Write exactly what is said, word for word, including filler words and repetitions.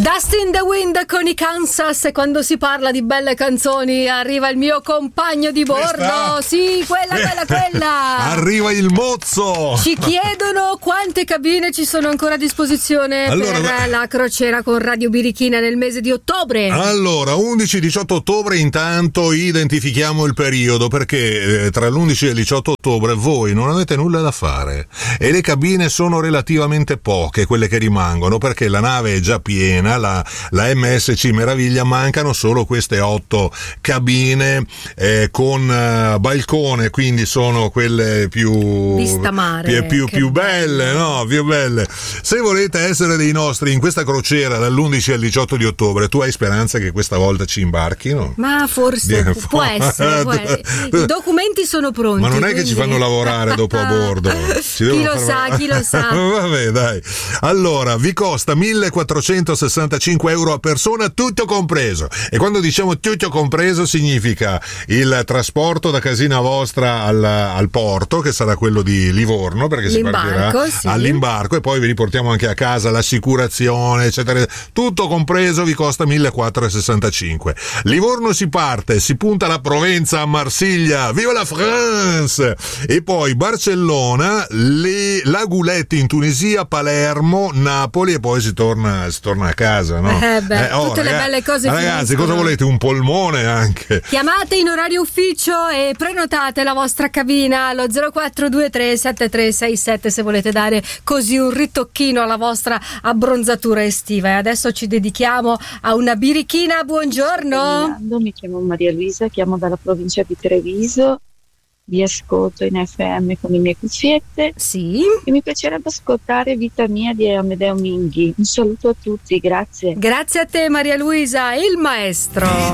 Dust in the Wind con i Kansas, e quando si parla di belle canzoni arriva il mio compagno di bordo. Questa? Sì, quella, quella, quella. Arriva il mozzo. Ci chiedono quante cabine ci sono ancora a disposizione allora, per beh. la crociera con Radio Birichina nel mese di ottobre. Allora, undici diciotto ottobre, intanto identifichiamo il periodo, perché eh, tra l'undici e il diciotto ottobre voi non avete nulla da fare e le cabine sono relativamente poche, quelle che rimangono, perché la nave è già piena. La, la M S C Meraviglia, mancano solo queste otto cabine eh, con uh, balcone, quindi sono quelle più vista mare, più, più, più belle, no? Più belle. Se volete essere dei nostri in questa crociera dall'undici al diciotto di ottobre, tu hai speranza che questa volta ci imbarchino? Ma forse Bien, può, essere, può essere. I documenti sono pronti. Ma non è quindi... che ci fanno lavorare dopo a bordo. Ci chi lo sa, chi lo sa. Vabbè, dai. Allora, vi costa millequattrocentosessantacinque euro a persona, tutto compreso. E quando diciamo tutto compreso significa il trasporto da casina vostra al, al porto, che sarà quello di Livorno, perché l'imbarco, si partirà sì. all'imbarco, e poi vi riportiamo anche a casa l'assicurazione, eccetera. Tutto compreso vi costa millequattrocentosessantacinque. Livorno si parte, si punta alla Provenza, a Marsiglia, viva la France! E poi Barcellona, le, la Goulette in Tunisia, Palermo, Napoli, e poi si torna, si torna a casa, no? Eh beh, eh, oh, tutte ragazzi, le belle cose ragazzi, finiscono. cosa volete? Un polmone anche. Chiamate in orario ufficio e prenotate la vostra cabina allo zero quattro due tre sette tre sei sette se volete dare così un ritocchino alla vostra abbronzatura estiva. E adesso ci dedichiamo a una birichina. Buongiorno. Mi chiamo Maria Luisa, chiamo dalla provincia di Treviso. Vi ascolto in F M con le mie cuffiette. Sì. E mi piacerebbe ascoltare Vita Mia di Amedeo Minghi. Un saluto a tutti, grazie. Grazie a te Maria Luisa, il maestro.